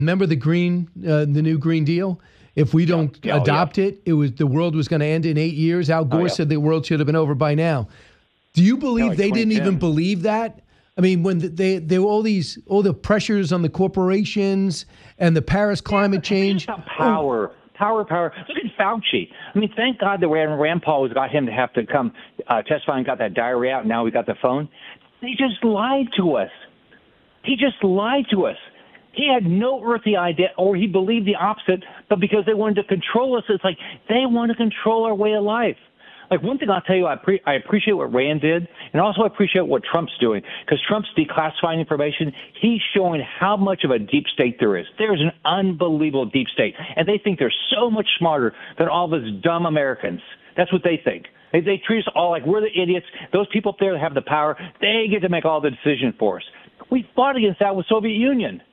Remember the new Green Deal? If we don't adopt it, the world was going to end in 8 years. Al Gore said the world should have been over by now. Do you believe they didn't even believe that? I mean, when they were all the pressures on the corporations and the Paris climate change. Power. Look at Fauci. I mean, thank God that Rand Paul got him to have to come testify and got that diary out. And now we got the phone. They just lied to us. He just lied to us. He had no earthly idea, or he believed the opposite, but because they wanted to control us, it's like they want to control our way of life. Like, one thing I'll tell you, I appreciate what Rand did, and also I appreciate what Trump's doing, because Trump's declassifying information. He's showing how much of a deep state there is. There's an unbelievable deep state, and they think they're so much smarter than all of us dumb Americans. That's what they think. They treat us all like we're the idiots. Those people up there that have the power, they get to make all the decisions for us. We fought against that with Soviet Union.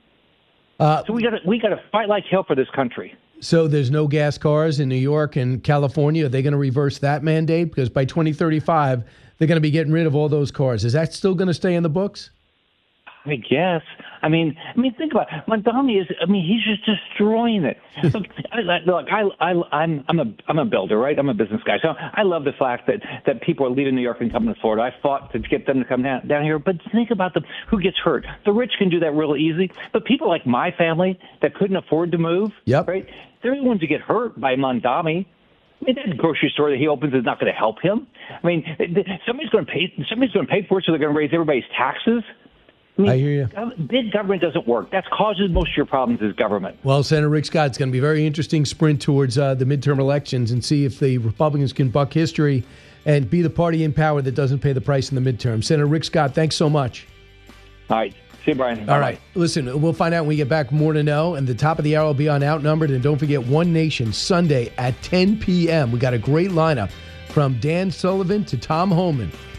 So we got to fight like hell for this country. So there's no gas cars in New York and California. Are they going to reverse that mandate? Because by 2035, they're going to be getting rid of all those cars. Is that still going to stay in the books? I guess. I mean, think about it. Mondami he's just destroying it. Look, I'm a builder, right? I'm a business guy. So I love the fact that people are leaving New York and coming to Florida. I fought to get them to come down here. But think about who gets hurt. The rich can do that real easy. But people like my family that couldn't afford to move, right? They're the ones who get hurt by Mondami. I mean, that grocery store that he opens is not going to help him. I mean, somebody's going to pay for it, so they're going to raise everybody's taxes. I hear you. Big government doesn't work. That causes most of your problems is government. Well, Senator Rick Scott, it's going to be a very interesting sprint towards the midterm elections and see if the Republicans can buck history and be the party in power that doesn't pay the price in the midterm. Senator Rick Scott, thanks so much. All right. See you, Brian. All right. Listen, we'll find out when we get back more to know. And the top of the hour will be on Outnumbered. And don't forget, One Nation, Sunday at 10 p.m. We got a great lineup from Dan Sullivan to Tom Homan.